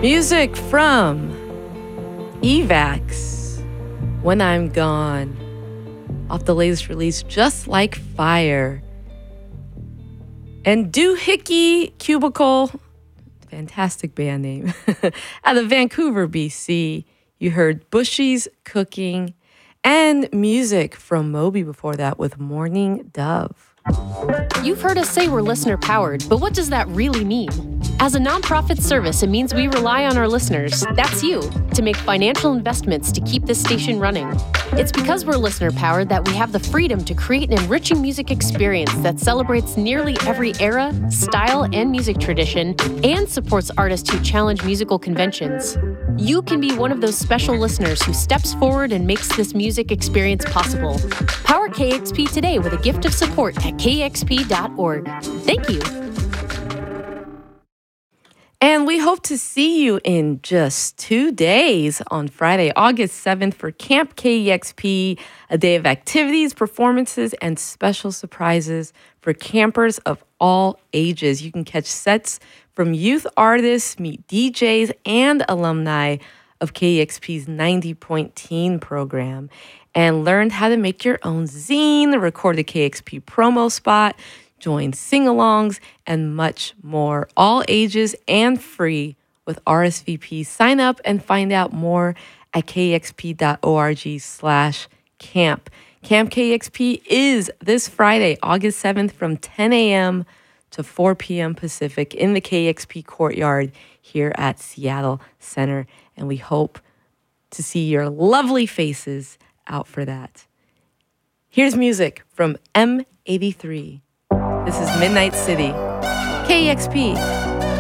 Music from Evax, When I'm Gone, off the latest release, Just Like Fire. And Doohickey Cubicle, fantastic band name, out of Vancouver, BC. You heard Bushy's Cooking, and music from Moby before that with Morning Dove. You've heard us say we're listener-powered, but what does that really mean? As a nonprofit service, it means we rely on our listeners, that's you, to make financial investments to keep this station running. It's because we're listener-powered that we have the freedom to create an enriching music experience that celebrates nearly every era, style, and music tradition, and supports artists who challenge musical conventions. You can be one of those special listeners who steps forward and makes this music experience possible. Power KEXP today with a gift of support at kexp.org. Thank you. And we hope to see you in just 2 days on Friday, August 7th for Camp KEXP, a day of activities, performances, and special surprises for campers of all ages. You can catch sets from youth artists, meet DJs, and alumni of KEXP's 90-Point Teen program, and learn how to make your own zine, record a KEXP promo spot, join sing-alongs, and much more. All ages and free with RSVP. Sign up and find out more at kexp.org/camp. Camp KEXP is this Friday, August 7th from 10 a.m. to 4 p.m. Pacific in the KEXP courtyard here at Seattle Center. And we hope to see your lovely faces out for that. Here's music from M83. This is Midnight City, KEXP.